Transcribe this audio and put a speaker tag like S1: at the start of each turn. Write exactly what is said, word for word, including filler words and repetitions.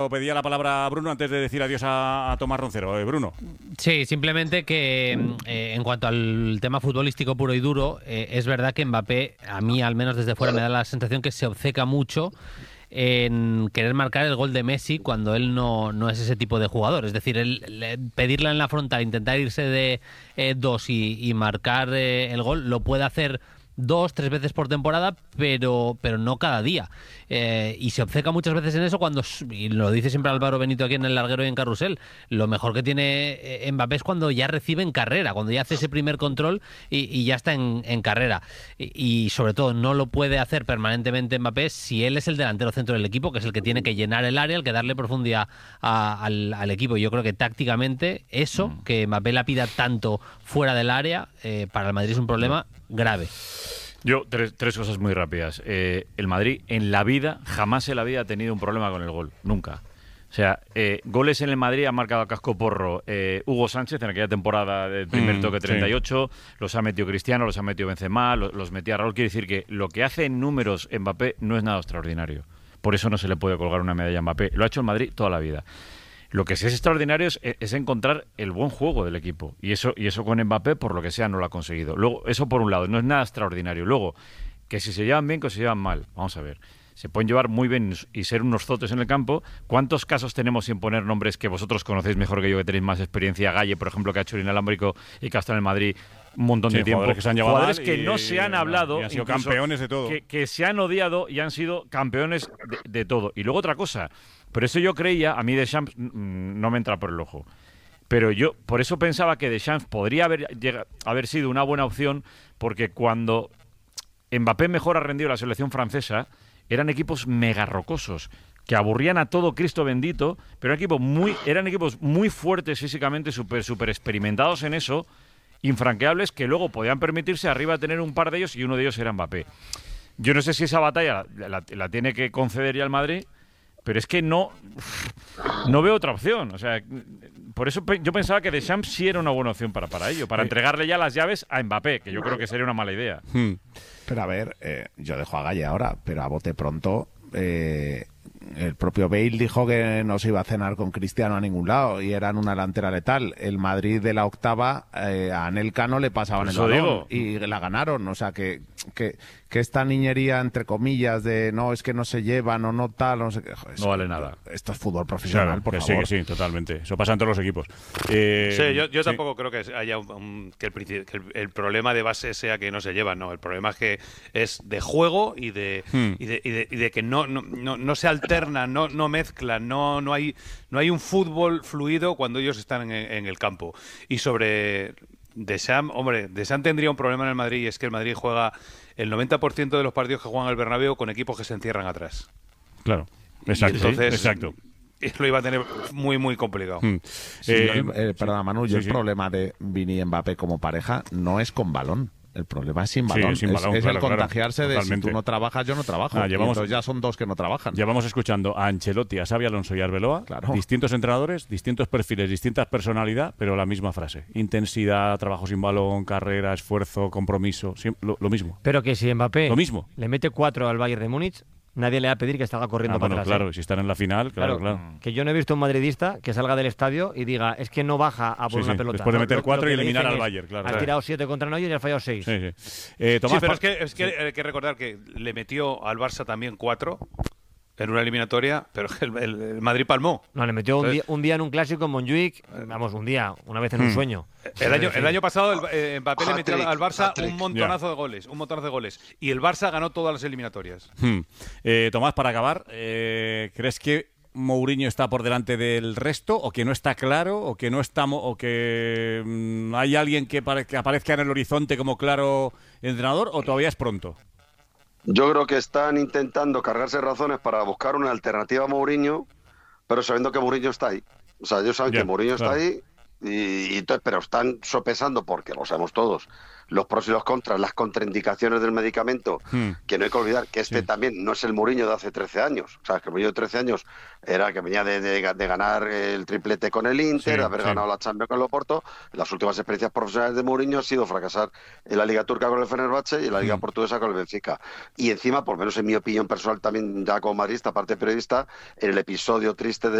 S1: Pedía la palabra a Bruno antes de decir adiós a, a Tomás Roncero. Eh, Bruno.
S2: Sí, simplemente que eh, en cuanto al tema futbolístico puro y duro, eh, es verdad que Mbappé, a mí al menos desde fuera, me da la sensación que se obceca mucho en querer marcar el gol de Messi cuando él no, no es ese tipo de jugador. Es decir, él, le, pedirla en la frontal, intentar irse de eh, dos y, y marcar eh, el gol, lo puede hacer dos, tres veces por temporada, pero, pero no cada día. Eh, y se obceca muchas veces en eso cuando, y lo dice siempre Álvaro Benito aquí en El Larguero y en Carrusel, lo mejor que tiene Mbappé es cuando ya recibe en carrera, cuando ya hace ese primer control y, y ya está en, en carrera. Y, y sobre todo no lo puede hacer permanentemente Mbappé si él es el delantero centro del equipo, que es el que tiene que llenar el área, el que darle profundidad a, al, al equipo. Yo creo que tácticamente eso, mm. que Mbappé la pida tanto fuera del área, eh, para el Madrid es un problema grave.
S1: Yo, tres, tres cosas muy rápidas. Eh, el Madrid en la vida, jamás en la vida ha tenido un problema con el gol. Nunca. O sea, eh, goles en el Madrid ha marcado a casco porro eh, Hugo Sánchez en aquella temporada del primer mm, toque treinta y ocho, sí. Los ha metido Cristiano, los ha metido Benzema, los, los metía Raúl. Quiere decir que lo que hace en números Mbappé no es nada extraordinario. Por eso no se le puede colgar una medalla a Mbappé. Lo ha hecho el Madrid toda la vida. Lo que sí es extraordinario es, es encontrar el buen juego del equipo. Y eso, y eso con Mbappé, por lo que sea, no lo ha conseguido. Luego, eso por un lado, no es nada extraordinario. Luego, que si se llevan bien, que si se llevan mal. Vamos a ver. Se pueden llevar muy bien y ser unos zotes en el campo. ¿Cuántos casos tenemos sin poner nombres que vosotros conocéis mejor que yo, que tenéis más experiencia? Galle, por ejemplo, que ha hecho el inalámbrico y que ha estado en el Madrid un montón sí, de tiempo.
S3: Jugadores que se han llevado
S1: Jugadores
S3: mal
S1: que
S3: y,
S1: no se han hablado.
S3: Y han sido campeones de todo.
S1: Que, que se han odiado y han sido campeones de, de todo. Y luego otra cosa. Por eso yo creía, a mí Deschamps mmm, no me entra por el ojo. Pero yo, por eso pensaba que Deschamps podría haber, llega, haber sido una buena opción, porque cuando Mbappé mejor ha rendido la selección francesa, eran equipos mega rocosos, que aburrían a todo Cristo bendito, pero eran equipos muy, eran equipos muy fuertes físicamente, súper super experimentados en eso, infranqueables, que luego podían permitirse arriba tener un par de ellos, y uno de ellos era Mbappé. Yo no sé si esa batalla la, la, la tiene que conceder ya el Madrid, pero es que no no veo otra opción. O sea, por eso pe- yo pensaba que Deschamps sí era una buena opción para, para ello, para entregarle ya las llaves a Mbappé, que yo creo que sería una mala idea.
S4: Hmm. Pero a ver, eh, yo dejo a Galle ahora, pero a bote pronto, eh, el propio Bale dijo que no se iba a cenar con Cristiano a ningún lado y eran una delantera letal. El Madrid de la octava, eh, a Anelka no le pasaban el balón digo. y la ganaron. O sea, que, que, que esta niñería, entre comillas, de no, es que no se llevan o no tal, no sé qué. Joder,
S1: no vale nada.
S4: Esto es fútbol profesional,
S3: claro,
S4: por
S3: que
S4: favor.
S3: Sí, que sí, totalmente. Eso pasa en todos los equipos. Eh,
S5: sí, yo, yo
S3: sí.
S5: tampoco creo que haya un, un, que, el, que el, el problema de base sea que no se llevan, no. El problema es que es de juego y de, hmm. y, de, y, de, y de que no, no, no, no se alternan, no, no mezclan, no, no, hay, no hay un fútbol fluido cuando ellos están en, en el campo. Y sobre Deschamps, hombre, Deschamps tendría un problema en el Madrid, y es que el Madrid juega el noventa por ciento de los partidos que juegan el Bernabéu con equipos que se encierran atrás.
S3: Claro, exacto.
S5: Y entonces,
S3: sí, exacto.
S5: Lo iba a tener muy, muy complicado.
S4: Hmm. Sí, eh, yo, eh, perdona, Manu, yo sí, el
S3: sí.
S4: problema de Vini y Mbappé como pareja no es con balón. El problema es sin balón.
S3: Sí, sin balón
S4: es, es
S3: claro,
S4: el contagiarse
S3: claro,
S4: de si tú no trabajas, yo no trabajo.
S3: Ah, llevamos,
S4: entonces ya son dos que no trabajan.
S3: Llevamos escuchando a Ancelotti, a Xabi Alonso y a Arbeloa,
S4: claro.
S3: distintos entrenadores, distintos perfiles, distintas personalidad, pero la misma frase. Intensidad, trabajo sin balón, carrera, esfuerzo, compromiso, siempre, lo, lo mismo.
S2: Pero que si Mbappé
S3: lo mismo.
S2: le mete cuatro al Bayern de Múnich, nadie le va a pedir que salga corriendo
S3: ah,
S2: para
S3: bueno,
S2: atrás.
S3: Claro,
S2: ¿eh?
S3: si están en la final, claro, claro, claro.
S2: Que yo no he visto un madridista que salga del estadio y diga, es que no baja a por
S3: sí,
S2: una
S3: sí.
S2: pelota.
S3: Después de meter
S2: lo,
S3: cuatro
S2: lo
S3: y eliminar al
S2: es,
S3: Bayern, claro.
S2: Has
S3: claro.
S2: tirado siete contra Neuer y has fallado seis.
S3: Sí, sí. Eh, Tomás,
S5: sí, pero es que, es que hay que recordar que le metió al Barça también cuatro en una eliminatoria, pero el, el, el Madrid palmó.
S2: No, le metió un día, un día en un clásico en Montjuic, vamos, un día, una vez en un sueño.
S5: El año, el año pasado el, eh, Mbappé le metió al Barça
S1: hat-trick.
S5: un montonazo
S3: Ya.
S5: de goles, un montonazo de goles. Y el Barça ganó todas las eliminatorias.
S3: Hmm. Eh, Tomás, para acabar, eh, ¿crees que Mourinho está por delante del resto, o que no está claro, o que no estamos, o que mmm, hay alguien que, pare- que aparezca en el horizonte como claro entrenador, o todavía es pronto?
S6: Yo creo que están intentando cargarse razones para buscar una alternativa a Mourinho, pero sabiendo que Mourinho está ahí. O sea, ellos saben
S3: Ya,
S6: que Mourinho
S3: claro.
S6: está ahí Y, y entonces, pero están sopesando, porque lo sabemos todos, los pros y los contras, las contraindicaciones del medicamento,
S3: Hmm.
S6: que no hay que olvidar que este
S3: Sí.
S6: también no es el Mourinho de hace trece años. O sea, que el Mourinho de trece años era que venía de, de- de ganar el triplete con el Inter,
S3: Sí,
S6: de haber
S3: sí.
S6: ganado la Champions con el Oporto. Las últimas experiencias profesionales de Mourinho han sido fracasar en la Liga Turca con el Fenerbahce y en la Liga
S3: Hmm.
S6: Portuguesa con el Benfica. Y encima, por lo menos en mi opinión personal también, ya como madridista, aparte de periodista, en el episodio triste de